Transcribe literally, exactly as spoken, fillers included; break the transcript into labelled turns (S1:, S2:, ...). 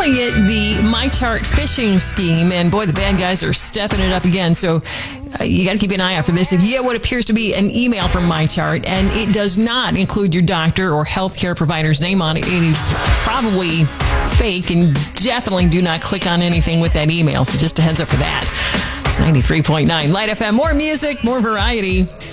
S1: calling it the MyChart phishing scheme, and boy, the bad guys are stepping it up again. So uh, you got to keep an eye out for this. If you get what appears to be an email from MyChart, and it does not include your doctor or healthcare provider's name on it, it is probably fake, and definitely do not click on anything with that email. So just a heads up for that. It's ninety-three point nine Light F M. More music, more variety.